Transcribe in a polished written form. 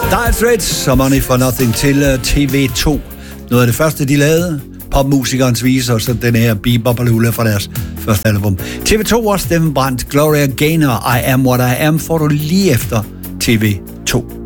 Dire Straits og Money for Nothing til TV2. Noget af det første, de lavede, popmusikernes viser, og så den her Bebopalula fra deres første album. TV2 også stemmebrændt Gloria Gaynor, I Am What I Am, får du lige efter TV2.